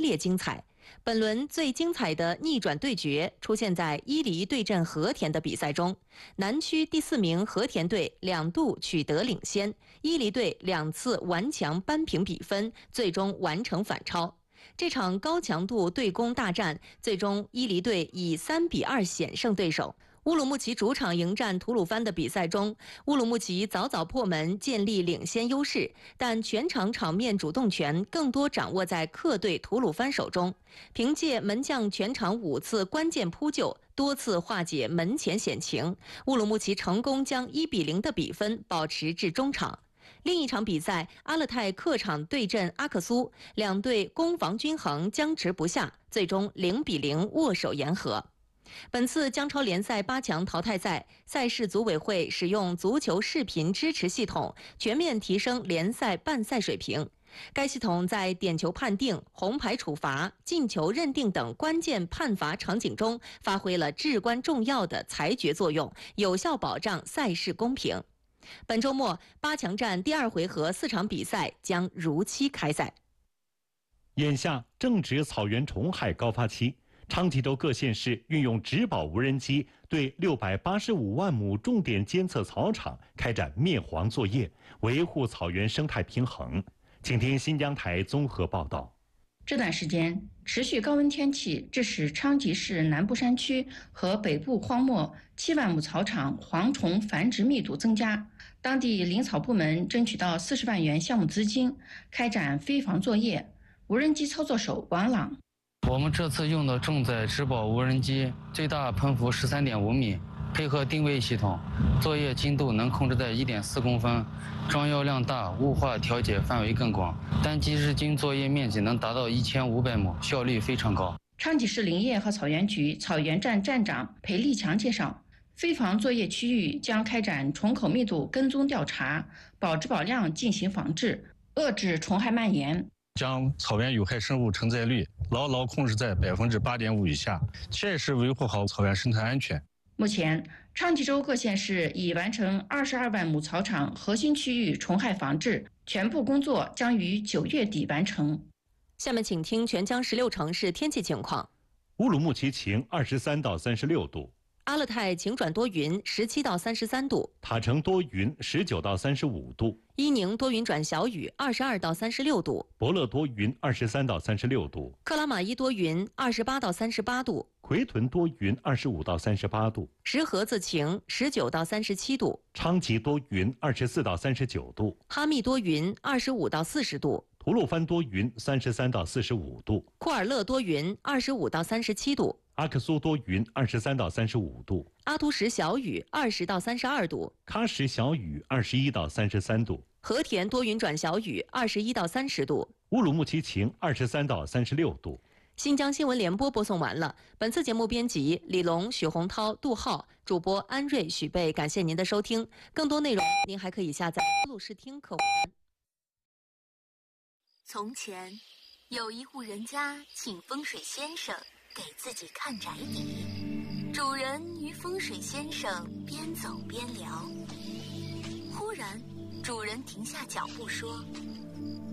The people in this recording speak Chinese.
烈精彩。本轮最精彩的逆转对决出现在伊犁对阵和田的比赛中，南区第4名和田队2度取得领先，伊犁队2次顽强扳平比分，最终完成反超。这场高强度对攻大战，最终伊犁队以3-2险胜对手。乌鲁木齐主场迎战吐鲁番的比赛中，乌鲁木齐早早破门，建立领先优势，但全场场面主动权更多掌握在客队吐鲁番手中。凭借门将全场5次关键扑救，多次化解门前险情，乌鲁木齐成功将1-0的比分保持至中场。另一场比赛，阿勒泰客场对阵阿克苏，两队攻防均衡，僵持不下，最终0-0握手言和。本次江超联赛8强淘汰赛，赛事组委会使用足球视频支持系统，全面提升联赛办赛水平。该系统在点球判定、红牌处罚、进球认定等关键判罚场景中发挥了至关重要的裁决作用，有效保障赛事公平。本周末8强战第2回合4场比赛将如期开赛。 眼下正值草原虫害高发期，昌吉州各县市运用植保无人机对685万亩重点监测草场开展灭蝗作业，维护草原生态平衡。请听新疆台综合报道。 这段时间，持续高温天气致使昌吉市南部山区和北部荒漠7万亩草场蝗虫繁殖密度增加。当地林草部门争取到40万元项目资金，开展飞防作业。无人机操作手王朗： 我们这次用的重载植保无人机，最大喷幅13.5米，配合定位系统，作业精度能控制在1.4公分，装药量大，雾化调节范围更广，单机日均作业面积能达到1500亩，效率非常高。 昌吉市林业和草原局草原站站长裴立强介绍，飞防作业区域将开展虫口密度跟踪调查，保质保量进行防治，遏制虫害蔓延。 将草原有害生物承载率牢牢控制在8.5%以下，切实维护好草原生态安全。 目前，昌吉州各县市已完成22万亩草场核心区域虫害防治，全部工作将于9月底完成。 下面请听全疆16城市天气情况。 乌鲁木齐晴，23到36度； 阿勒泰晴转多云，17到33度； 塔城多云，19到35度； 伊宁多云转小雨，22到36度； 博乐多云，23到36度； 克拉玛依多云，28到38度； 奎屯多云，25到38度； 石河子晴，19到37度； 昌吉多云，24到39度； 哈密多云，25到40度； 吐鲁番多云，33到45度； 库尔勒多云，25到37度； 阿克苏多云，23到35度； 阿图什小雨，20到32度； 喀什小雨，21到33度； 和田多云转小雨，21到30度； 乌鲁木齐晴，23到36度。 新疆新闻联播播送完了。本次节目编辑李龙、许洪涛、杜浩，主播安瑞、许贝，感谢您的收听。更多内容您还可以下载录视听客户端。 从前，有一户人家请风水先生给自己看宅邸，主人与风水先生边走边聊。忽然，主人停下脚步说：